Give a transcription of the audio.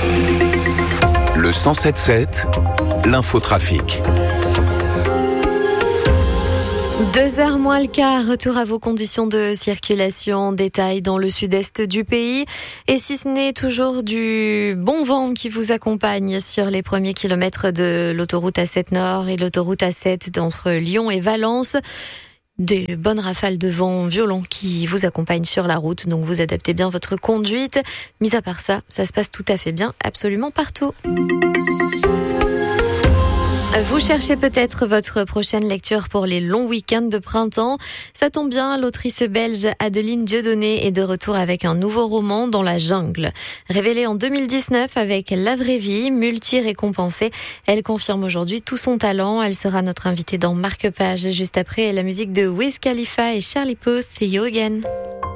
Le 107.7, l'infotrafic. 2h moins le quart, retour à vos conditions de circulation, détail dans le sud-est du pays. Et si ce n'est toujours du bon vent qui vous accompagne sur les premiers kilomètres de l'autoroute A7 Nord et l'autoroute A7 entre Lyon et Valence, des bonnes rafales de vent violents qui vous accompagnent sur la route, donc vous adaptez bien votre conduite. Mis à part ça, ça se passe tout à fait bien, absolument partout. Vous cherchez peut-être votre prochaine lecture pour les longs week-ends de printemps. Ça tombe bien, l'autrice belge Adeline Dieudonné est de retour avec un nouveau roman, Dans la jungle. Révélée en 2019 avec La vraie vie, multi-récompensée, elle confirme aujourd'hui tout son talent. Elle sera notre invitée dans Marque-Page juste après la musique de Wiz Khalifa et Charlie Puth, See You Again.